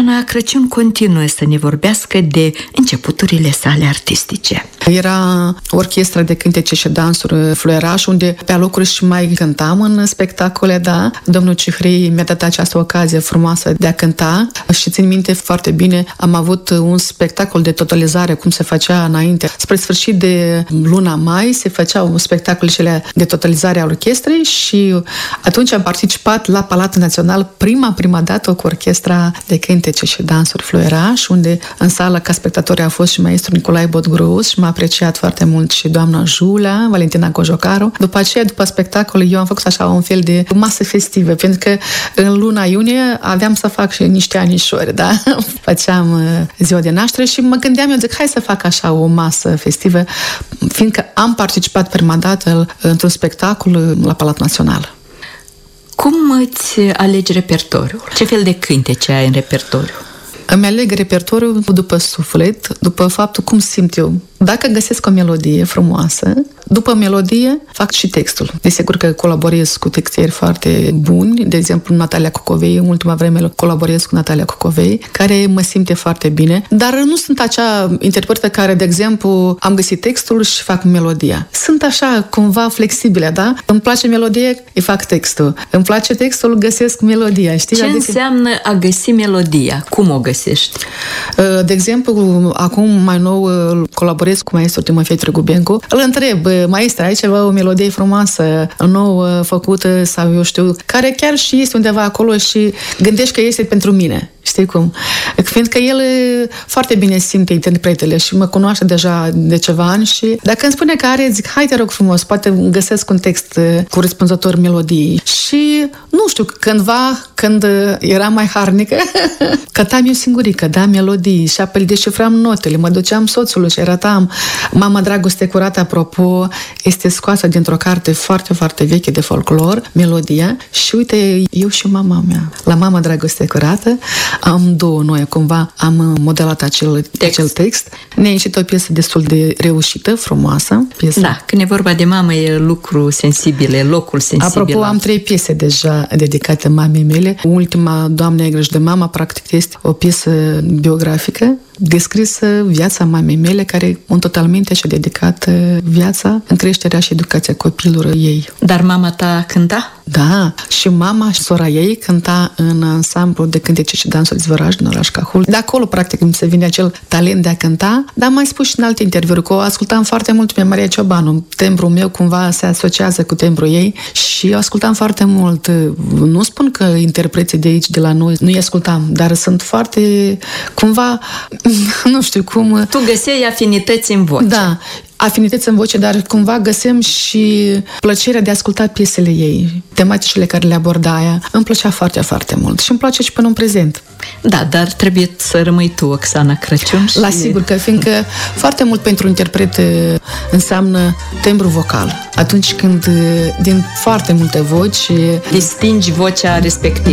Oxana Crăciun continuă să ne vorbească de începuturile sale artistice. Era orchestra de cântece și dansuri Fluieraș, unde pe alocuri și mai cântam în spectacole, da. Domnul Cihrei mi-a dat această ocazie frumoasă de a cânta și țin minte foarte bine, am avut un spectacol de totalizare, cum se făcea înainte. Spre sfârșit de luna mai se făceau spectacolele de totalizare a orchestrei și atunci am participat la Palatul Național prima dată cu orchestra de cântece și dansuri Fluieraș, unde în sală ca spectatori a fost și maestru Nicolae Botgrus și m-a apreciat foarte mult și doamna Julia, Valentina Cojocaru. După aceea, după spectacol, eu am făcut așa un fel de masă festivă, pentru că în luna iunie aveam să fac și niște anișori, da? Făceam ziua de naștere și mă gândeam, eu zic, hai să fac așa o masă festivă, fiindcă am participat prima dată într-un spectacol la Palatul Național. Cum îți alegi repertoriul? Ce fel de cântece ai în repertoriu? Îmi aleg repertoriul după suflet, după faptul cum simt eu. Dacă găsesc o melodie frumoasă, după melodie fac și textul. Desigur că colaborez cu textieri foarte buni, de exemplu Natalia Cocovei, în ultima vreme colaborez cu Natalia Cocovei, care mă simte foarte bine, dar nu sunt acea interpretă care, de exemplu, am găsit textul și fac melodia. Sunt așa, cumva flexibile, da? Îmi place melodie, îi fac textul. Îmi place textul, găsesc melodia, știi? Ce înseamnă a găsi melodia? Cum o găsești? De exemplu, acum mai nou colaborez cu maestru Timofei Trăgubencu. Îl întreb, maestre, ai ceva, o melodie frumoasă, nouă, făcută sau eu știu, care chiar și este undeva acolo și gândești că este pentru mine. Știi cum? Fiindcă el foarte bine simte interpretele și mă cunoaște deja de ceva ani și dacă îmi spune că are, zic, hai te rog frumos, poate găsesc un text corespunzător melodiei. Și nu știu, cândva, când eram mai harnică, cântam eu singurică, da, melodii și apoi deșifram notele, mă duceam soțului și arătam. Mama Dragoste Curată, apropo, este scoasă dintr-o carte foarte, foarte veche de folclor, melodia, și uite, eu și mama mea, la Mama Dragoste Curată, am două noi, cumva am modelat acel text. Ne-a ieșit o piesă destul de reușită, frumoasă. Piesă. Da, când e vorba de mamă, e lucru sensibil, e locul sensibil. Apropo, am 3 piese deja dedicate mamei mele. Ultima, Doamne, ai grijă de mama, practic este o piesă biografică, descrisă viața mamei mele, care totalmente și-a dedicat viața în creșterea și educația copilor ei. Dar mama ta cânta? Da, și mama și sora ei cânta în ansamblu de cântece și dansuri Zvăraș din oraș Cahul. De acolo, practic, îmi se vine acel talent de a cânta, dar am mai spus și în alte interviuri că o ascultam foarte mult pe Maria Ciobanu. Tembrul meu cumva se asociază cu tembrul ei și o ascultam foarte mult. Nu spun că interpreții de aici, de la noi, nu-i ascultam, dar sunt foarte, cumva, nu știu cum... Tu găseai afinități în voce. Da, afinități în voce, dar cumva găsim și plăcerea de a asculta piesele ei, tematicile care le aborda ea. Îmi plăcea foarte, foarte mult și îmi place și până în prezent. Da, dar trebuie să rămâi tu, Oxana Crăciun. Și... La sigur că, fiindcă foarte mult pentru interpret înseamnă tembru vocal. Atunci când din foarte multe voci... distingi vocea respectivă.